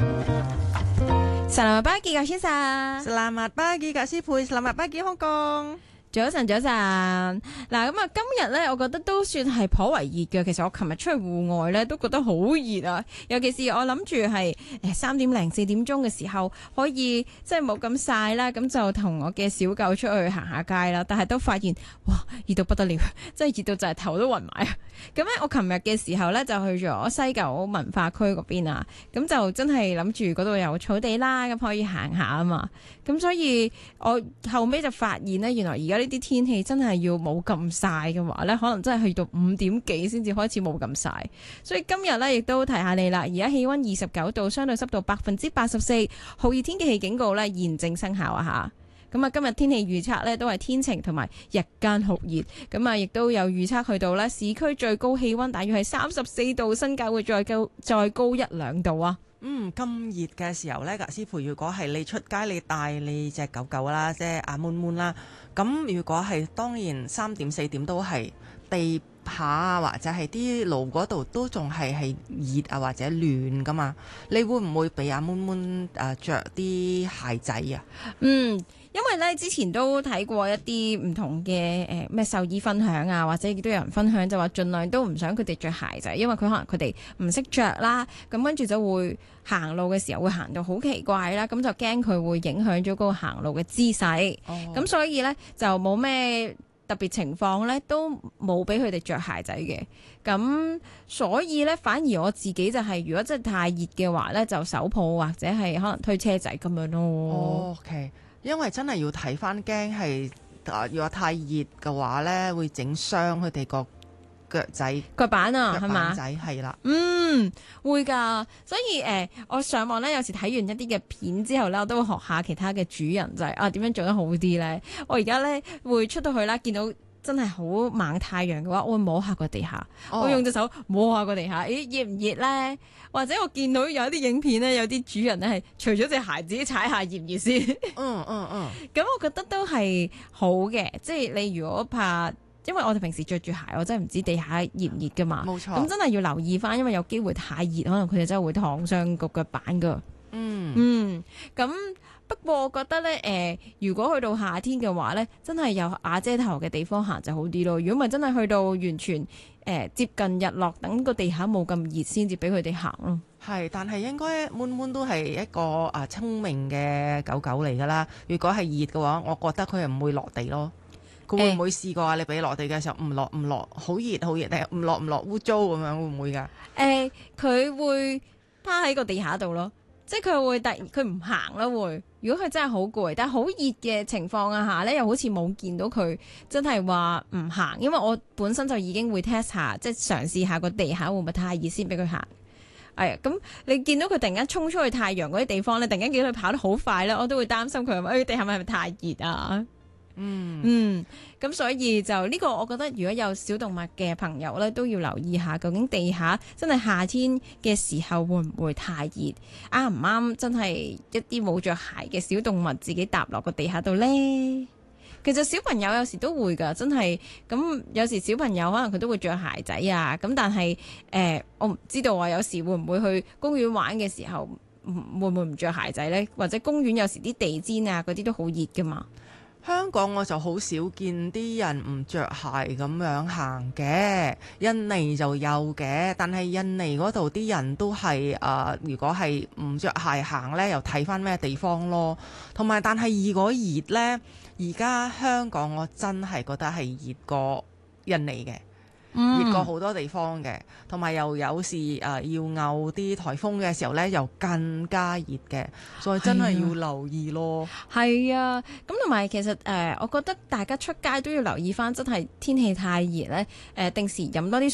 Selamat pagi Kak Shisa， Selamat pagi Kak Sipuy, selamat pagi Hong Kong。 早晨，早晨。嗱，咁啊，今日咧，我覺得都算係頗為熱嘅。其實我琴日出去戶外咧，都覺得好熱啊。尤其是我諗住係3點零4點鐘嘅時候，可以即係冇咁曬啦，咁就同我嘅小狗出去行下街啦。但係都發現，哇，熱到不得了，真係熱到就係頭都暈埋啊！咁咧，我琴日嘅時候咧，就去咗西九文化區嗰邊啊。咁就真係諗住嗰度有草地啦，咁可以行下啊嘛。咁所以我後尾就發現咧，原來而家呢啲天氣真係要冇咁曬嘅話咧，可能真係去到5點幾先至開始冇咁曬。所以今日咧亦都提下你啦，而家氣溫29度，相對濕度84%，酷熱天氣警告咧現正生效啊吓。咁啊，今日天氣預測咧都係天晴同埋日間酷熱，咁啊亦都有預測去到咧市區最高氣溫大約係34度，新界會再高1-2度啊。 咁熱嘅時候呢，格師傅，如果係你出街，你帶你隻狗狗啦，即係阿 moon moon 啦，咁如果係當然3點4點都係地下啊，或者係啲路嗰度都仲係熱啊，或者暖噶嘛，你會唔會俾阿 moon moon 着啲鞋仔啊？ 因為咧之前都睇過一啲唔同嘅咩獸醫分享啊，或者亦都有人分享就話盡量都唔想佢哋着鞋仔，因為佢可能佢哋唔識着啦，咁跟住就會行路嘅時候會行到好奇怪啦，咁就驚佢會影響咗嗰個行路嘅姿勢，咁所以咧就冇咩特別情況咧都冇俾佢哋着鞋仔嘅，咁所以咧反而我自己就係如果真係太熱嘅話咧，就手抱或者係可能推車仔咁樣咯。 OK。因為真係要睇翻，驚係如果太熱嘅話咧，會整傷佢哋個腳仔、 腳板啊，係嘛？ 腳板仔係啦， 會㗎。所以我上網咧，有時睇完一啲嘅片之後咧，我都會學下其他嘅主人，就係點樣做得好啲咧。我而家咧會出到去啦，見到真係好猛太陽嘅話，我會摸下個地下，我用隻手摸下個地下，熱唔熱咧？或者我見到有啲影片咧，有啲主人咧係除咗隻鞋自己踩下熱唔熱先？咁我覺得都係好嘅，即係你如果怕，因為我哋平時着住鞋，我真係唔知地下熱唔熱噶嘛。 冇錯。 咁真係要留意翻，因為有機會太熱，可能佢哋真係會燙傷個腳板噶。咁不過我覺得咧，如果去到夏天嘅話咧，真係有瓦遮頭嘅地方行就好啲咯。如果唔係真係去到完全接近日落，等個地下冇咁熱先至俾佢哋行咯。 係，但係應該 moon moon 都係一個聰明嘅狗狗嚟㗎啦。如果係熱嘅話，我覺得佢係唔會落地咯。佢會唔會試過你俾落地嘅時候唔落，好熱好熱，定唔落污糟咁樣，會唔會㗎？ 佢會趴喺個地下度咯。即係佢唔行啦會。如果佢真係好攰，但係好熱嘅情況下咧，又好似冇見到佢真係話唔行，因為我本身就已經會 test 下，即係嘗試下個地下會唔會太熱先俾佢行。咁你見到佢突然間衝出去太陽嗰啲地方咧，突然間見到佢跑得好快咧，我都會擔心佢地下係咪太熱啊？咁所以就呢個我覺得如果有小動物嘅朋友咧，都要留意下究竟地下真係夏天嘅時候會唔會太熱，啱唔啱真係一啲冇着鞋嘅小動物自己踏落個地下度呢？其實小朋友有時都會噶，真係咁有時小朋友可能佢都會着鞋仔啊，咁但係我唔知道話有時會唔會去公園玩嘅時候會唔會唔着鞋仔呢？或者公園有時啲地氈啊嗰啲都好熱噶嘛。 香港我就好少見啲人唔着鞋咁樣行嘅，印尼就有嘅，但係印尼嗰度啲人都係如果係唔着鞋行呢，又睇翻咩地方咯。同埋，但係如果熱呢，而家香港我真係覺得係熱過印尼嘅。熱過好多地方嘅，同埋又有時要拗啲颱風嘅時候呢，又更加熱嘅，所以真係要留意咯。 係啊，咁同埋其實我覺得大家出街都要留意翻，真係天氣太熱呢，定時飲多啲